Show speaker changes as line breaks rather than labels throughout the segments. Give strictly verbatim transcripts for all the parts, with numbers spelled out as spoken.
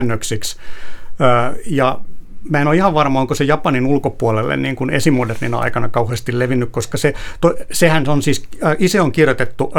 käännöksiksi. Ja mä en ole ihan varma, onko se Japanin ulkopuolelle niin kuin esimodernina aikana kauheasti levinnyt, koska se, to, sehän on siis, Ise on kirjoitettu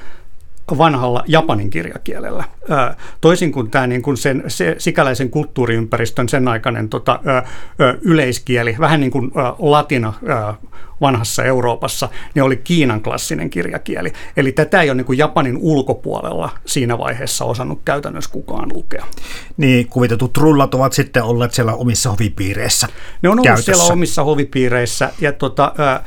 vanhalla japanin kirjakielellä. Toisin kuin tämä niin kuin sen, se, sikäläisen kulttuuriympäristön sen aikainen tota, yleiskieli, vähän niin kuin latina vanhassa Euroopassa, niin oli Kiinan klassinen kirjakieli. Eli tätä ei ole niin kuin Japanin ulkopuolella siinä vaiheessa osannut käytännössä kukaan lukea.
Niin, kuvitetut rullat ovat sitten olleet siellä omissa hovipiireissä
Ne on ollut
käytössä.
siellä omissa hovipiireissä, ja tota, äh,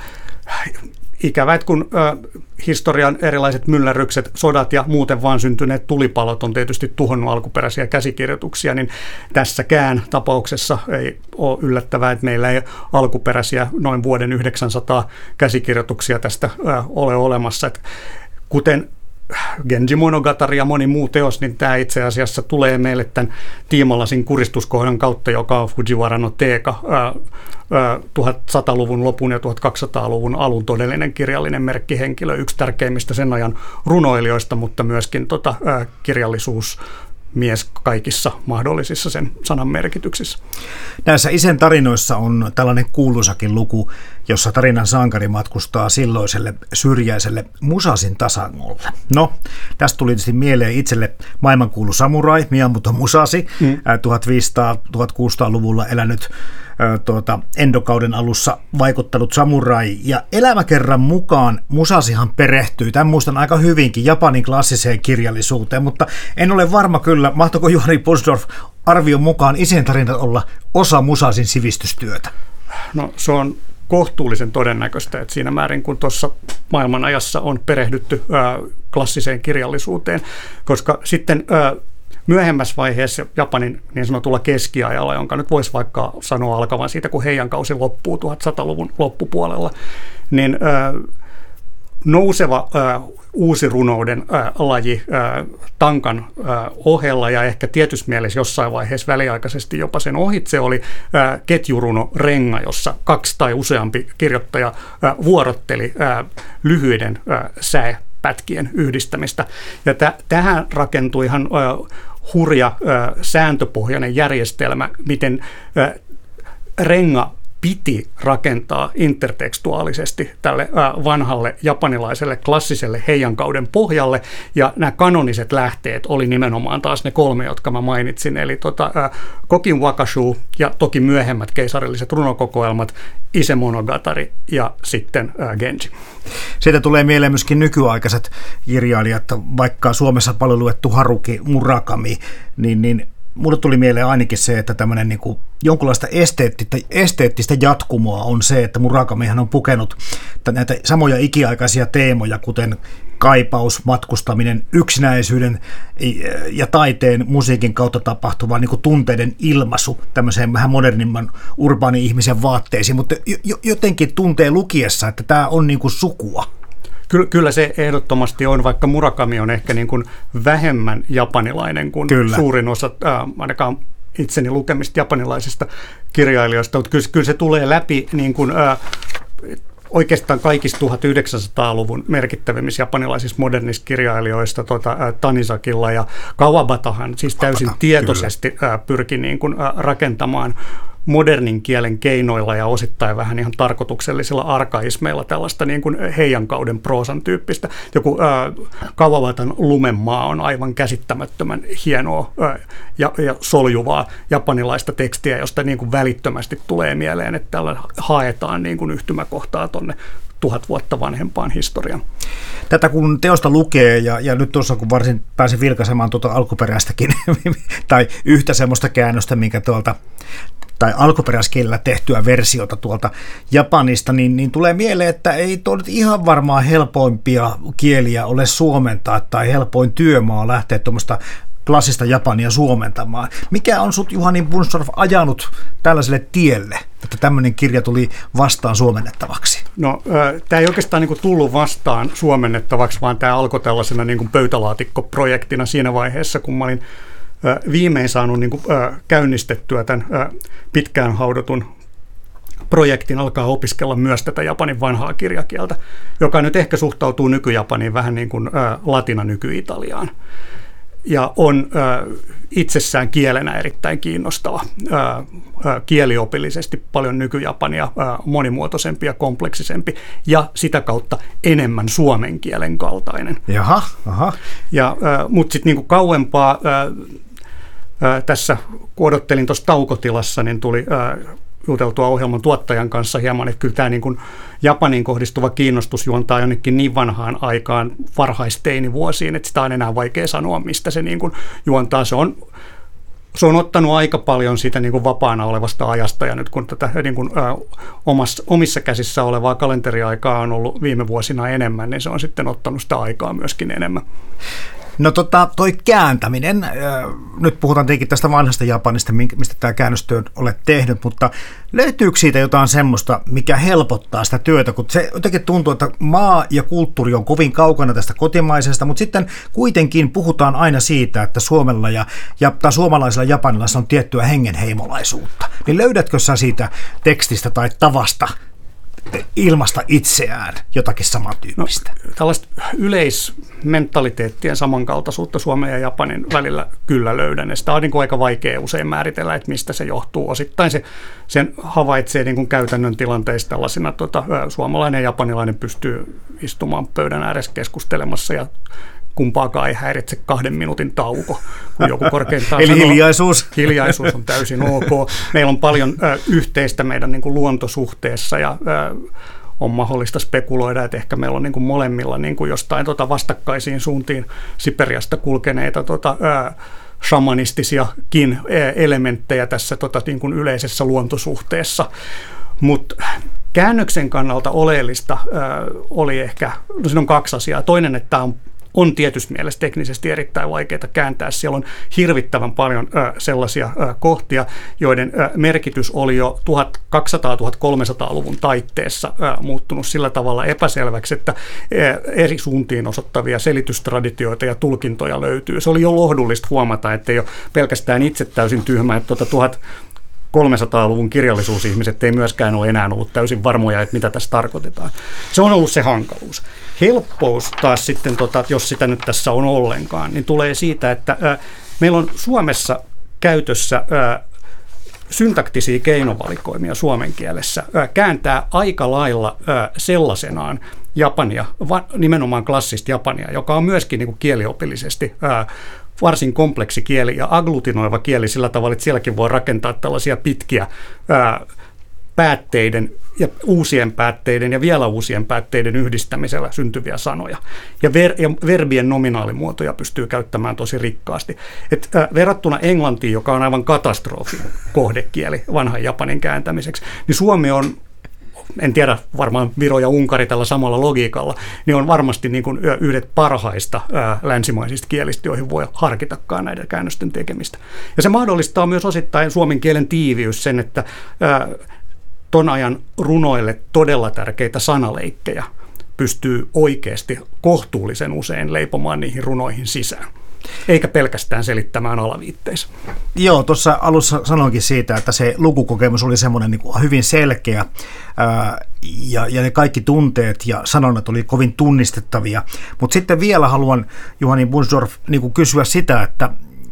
ikävä, että kun äh, historian erilaiset myllärrykset, sodat ja muuten vaan syntyneet tulipalot on tietysti tuhonnut alkuperäisiä käsikirjoituksia, niin tässäkään tapauksessa ei ole yllättävää, että meillä ei alkuperäisiä noin vuoden yhdeksänsataa käsikirjoituksia tästä äh, ole olemassa. Et kuten Genji Monogatari ja moni muu teos, niin tämä itse asiassa tulee meille tämän Tiimolasin kuristuskohdan kautta, joka on Fujiwara no Teika, tuhatsataluvun lopun ja tuhatkaksisataaluvun alun todellinen kirjallinen merkkihenkilö, yksi tärkeimmistä sen ajan runoilijoista, mutta myöskin tota, ää, kirjallisuusmies kaikissa mahdollisissa sen sanan merkityksissä.
Näissä Isen tarinoissa on tällainen kuuluisakin luku, jossa tarinan sankari matkustaa silloiselle syrjäiselle Musasin tasangolle. No, tästä tuli tietysti mieleen itselle maailmankuulu samurai Miyamoto Musashi, mm. tuhatviisisataa-tuhatkuusisataaluvulla elänyt Tuota, Endokauden alussa vaikuttanut samurai, ja elämäkerran mukaan Musashihan perehtyy, tämän muistan aika hyvinkin, Japanin klassiseen kirjallisuuteen, mutta en ole varma kyllä, mahtoiko Juhani Pulsdorf arvion mukaan Isen tarinat olla osa Musashin sivistystyötä?
No se on kohtuullisen todennäköistä, että siinä määrin kun tuossa maailmanajassa on perehdytty ää, klassiseen kirjallisuuteen, koska sitten ää, myöhemmässä vaiheessa Japanin niin sanotulla keskiajalla, jonka nyt voisi vaikka sanoa alkavan siitä, kun heidän kausi loppuu tuhatsataluvun loppupuolella, niin ää, nouseva ää, uusi runouden ää, laji ää, tankan ää, ohella ja ehkä tietyssä mielessä jossain vaiheessa väliaikaisesti jopa sen ohitse oli ää, ketjuruno renga, jossa kaksi tai useampi kirjoittaja ää, vuorotteli ää, lyhyiden ää, säepätkien yhdistämistä. Ja t- tähän rakentui ihan ää, hurja ää, sääntöpohjainen järjestelmä, miten ää, renga piti rakentaa intertekstuaalisesti tälle vanhalle japanilaiselle klassiselle heijankauden pohjalle, ja nämä kanoniset lähteet oli nimenomaan taas ne kolme, jotka mä mainitsin, eli tota, Kokin Wakashu ja toki myöhemmät keisarilliset runokokoelmat, Ise Monogatari ja sitten Genji.
Siitä tulee mieleen myöskin nykyaikaiset kirjailijat, vaikka Suomessa paljon luettu Haruki Murakami, niin, niin mulle tuli mieleen ainakin se, että tämmöinen niin kuin jonkunlaista esteettistä, esteettistä jatkumoa on se, että Murakamihan on pukenut näitä samoja ikiaikaisia teemoja, kuten kaipaus, matkustaminen, yksinäisyyden ja taiteen, musiikin kautta tapahtuva niin kuin tunteiden ilmaisu tämmöiseen vähän modernimman urbaani ihmisen vaatteisiin, mutta jotenkin tuntee lukiessa, että tämä on niin kuin sukua.
Kyllä se ehdottomasti on, vaikka Murakami on ehkä niin kuin vähemmän japanilainen kuin kyllä. suurin osa, äh, ainakaan itseni lukemista japanilaisista kirjailijoista, mutta kyllä, kyllä se tulee läpi niin kuin, äh, oikeastaan kaikista tuhatyhdeksänsataaluvun merkittävimmissä japanilaisissa modernissa kirjailijoista, tuota, äh, Tanizakilla ja Kawabatahan siis täysin Kawabata, tietoisesti äh, pyrki niin kuin, äh, rakentamaan modernin kielen keinoilla ja osittain vähän ihan tarkoituksellisilla arkaismeilla tällaista niin kuin heidän kauden proosan tyyppistä. Joku äh, Kawabatan Lumenmaa on aivan käsittämättömän hienoa äh, ja, ja soljuvaa japanilaista tekstiä, josta niin kuin välittömästi tulee mieleen, että tällä haetaan niin kuin yhtymäkohtaa tuonne tuhat vuotta vanhempaan historiaan.
Tätä kun teosta lukee, ja, ja nyt tuossa kun varsin pääsin vilkaisemaan tuota alkuperäistäkin, tai yhtä semmoista käännöstä, minkä tuolta tai alkuperäiskielellä tehtyä versiota tuolta Japanista, niin, niin tulee mieleen, että ei tuo nyt ihan varmaan helpoimpia kieliä ole suomentaa tai helpoin työmaa lähteä tuommoista klassista japania suomentamaan. Mikä on sut, Juhani Pulsdorf, ajanut tällaiselle tielle, että tämmöinen kirja tuli vastaan suomennettavaksi?
No, tämä ei oikeastaan niin tullut vastaan suomennettavaksi, vaan tämä alkoi tällaisena niin pöytälaatikkoprojektina siinä vaiheessa, kun mä olin viimein saanut niin kuin, käynnistettyä tämän pitkään haudotun projektin alkaa opiskella myös tätä Japanin vanhaa kirjakieltä, joka nyt ehkä suhtautuu nyky-Japaniin vähän niin kuin latina nyky-Italiaan. ja on itsessään kielenä erittäin kiinnostava, kieliopillisesti paljon nykyjapania monimuotoisempi ja kompleksisempi ja sitä kautta enemmän suomen kielen kaltainen.
Jaha, aha.
Ja, mutta sitten niinku kauempaa tässä, kun odottelin tuossa taukotilassa, niin tuli juteltua ohjelman tuottajan kanssa hieman, että kyllä tämä niin kuin Japaniin kohdistuva kiinnostus juontaa jonnekin niin vanhaan aikaan varhaisteinivuosiin, että sitä on enää vaikea sanoa, mistä se niin kuin juontaa. Se on, se on ottanut aika paljon siitä niin kuin vapaana olevasta ajasta, ja nyt kun tätä niin kuin, ä, omassa, omissa käsissä olevaa kalenteriaikaa on ollut viime vuosina enemmän, niin se on sitten ottanut sitä aikaa myöskin enemmän.
No tota, toi kääntäminen, nyt puhutaan tietenkin tästä vanhasta Japanista, mistä tämä käännöstyö olet tehnyt, mutta löytyykö siitä jotain semmoista, mikä helpottaa sitä työtä, kun se jotenkin tuntuu, että maa ja kulttuuri on kovin kaukana tästä kotimaisesta, mutta sitten kuitenkin puhutaan aina siitä, että Suomella ja, ja tai suomalaisilla ja japanilaisilla on tiettyä hengenheimolaisuutta. Niin löydätkö sä siitä tekstistä tai tavasta ilmasta itseään jotakin samantyyppistä?
No, tällaista yleismentaliteettien samankaltaisuutta Suomen ja Japanin välillä kyllä löydän. Ja sitä on niin kuin aika vaikea usein määritellä, että mistä se johtuu. Osittain se, sen havaitsee niin kuin käytännön tilanteissa tällaisina, tuota, suomalainen ja japanilainen pystyy istumaan pöydän ääressä keskustelemassa ja kumpaakaan ei häiritse kahden minuutin tauko, kun joku korkeintaan
Eli
sanoo,
hiljaisuus.
Hiljaisuus on täysin ok. Meillä on paljon ö, yhteistä meidän niin kuin luontosuhteessa ja ö, on mahdollista spekuloida, että ehkä meillä on niin kuin molemmilla niin kuin jostain tota vastakkaisiin suuntiin Siperiasta kulkeneita tota, ö, shamanistisiakin elementtejä tässä tota, niin kuin yleisessä luontosuhteessa. Mutta käännöksen kannalta oleellista ö, oli ehkä, no siinä on kaksi asiaa. Toinen, että tämä on on tietysti mielessä teknisesti erittäin vaikeaa kääntää. Siellä on hirvittävän paljon ö, sellaisia ö, kohtia, joiden ö, merkitys oli jo tuhatkaksisataa–tuhatkolmesataaluvun taitteessa ö, muuttunut sillä tavalla epäselväksi, että ö, eri suuntiin osoittavia selitystraditioita ja tulkintoja löytyy. Se oli jo lohdullista huomata, että ei ole pelkästään itse täysin tyhmä, että tuota tuhatkolmesataaluvun kirjallisuusihmiset ei myöskään ole enää ollut täysin varmoja, että mitä tässä tarkoitetaan. Se on ollut se hankaluus. Helppous taas sitten, tota, jos sitä nyt tässä on ollenkaan, niin tulee siitä, että ä, meillä on Suomessa käytössä ä, syntaktisia keinovalikoimia suomen kielessä ä, kääntää aika lailla ä, sellaisenaan japania, va, nimenomaan klassista japania, joka on myöskin niin kuin kieliopillisesti ä, varsin kompleksi kieli ja agglutinoiva kieli sillä tavalla, että sielläkin voi rakentaa tällaisia pitkiä ä, päätteiden ja uusien päätteiden ja vielä uusien päätteiden yhdistämisellä syntyviä sanoja. Ja, ver- ja verbien nominaalimuotoja pystyy käyttämään tosi rikkaasti. Et, äh, verrattuna Englantiin, joka on aivan katastrofi kohdekieli vanhan japanin kääntämiseksi, niin Suomi on, en tiedä, varmaan Viro ja Unkari tällä samalla logiikalla, niin on varmasti niin kuin yhdet parhaista ää, länsimaisista kielistä, joihin voi harkitakaan näiden käännösten tekemistä. Ja se mahdollistaa myös osittain suomen kielen tiiviys sen, että ää, ton ajan runoille todella tärkeitä sanaleikkejä pystyy oikeasti kohtuullisen usein leipomaan niihin runoihin sisään, eikä pelkästään selittämään alaviitteissä.
Joo, tuossa alussa sanoinkin siitä, että se lukukokemus oli semmoinen niin kuin hyvin selkeä ää, ja, ja ne kaikki tunteet ja sanonnat oli kovin tunnistettavia. Mutta sitten vielä haluan, Juhani Bundsdorf, niin kuin kysyä sitä, että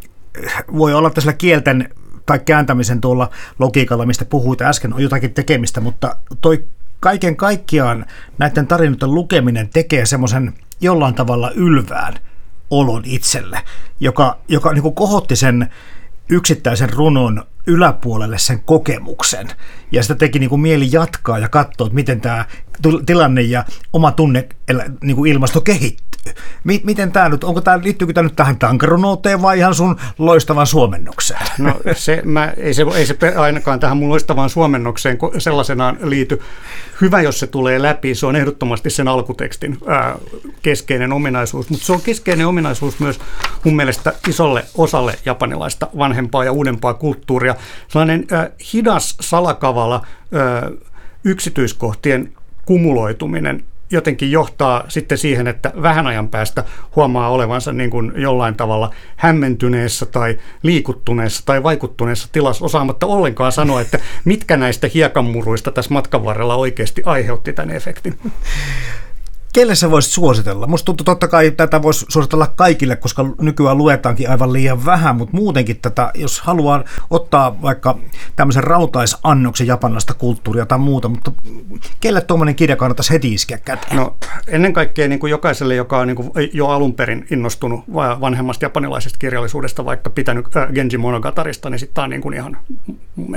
voi olla tässä kielten tai kääntämisen tuolla logiikalla, mistä puhuit äsken, on jotakin tekemistä, mutta toi kaiken kaikkiaan näiden tarinoiden lukeminen tekee semmoisen jollain tavalla ylvään olon itselle, joka, joka niin kuin kohotti sen yksittäisen runon yläpuolelle sen kokemuksen. Ja sitä teki niin kuin mieli jatkaa ja katsoa, että miten tämä tilanne ja oma tunne niin kuin ilmasto kehittyy. Miten tämä nyt, onko tämä, liittyykö tämä nyt tähän tankarunouteen vai ihan sun loistavaan suomennokseen?
No se, mä, ei, se, ei se ainakaan tähän mun loistavaan suomennokseen sellaisenaan liity. Hyvä, jos se tulee läpi, se on ehdottomasti sen alkutekstin ää, keskeinen ominaisuus, mutta se on keskeinen ominaisuus myös mun mielestä isolle osalle japanilaista vanhempaa ja uudempaa kulttuuria. Sellainen ää, hidas, salakavala ää, yksityiskohtien kumuloituminen jotenkin johtaa sitten siihen, että vähän ajan päästä huomaa olevansa niin kuin jollain tavalla hämmentyneessä tai liikuttuneessa tai vaikuttuneessa tilassa osaamatta ollenkaan sanoa, että mitkä näistä hiekanmuruista tässä matkan varrella oikeasti aiheutti tämän efektin.
Kelle sä voisit suositella? Musta tuntuu, totta kai tätä voisi suositella kaikille, koska nykyään luetaankin aivan liian vähän, mutta muutenkin tätä, jos haluaa ottaa vaikka tämmöisen rautaisannoksen japanilaista kulttuuria tai muuta, mutta kelle tuommoinen kirja kannattaisi heti iskeä käteen?
No ennen kaikkea niin kuin jokaiselle, joka on niin kuin jo alun perin innostunut vanhemmasta japanilaisesta kirjallisuudesta, vaikka pitänyt Genji Monogatarista, niin sitten tämä on niin kuin ihan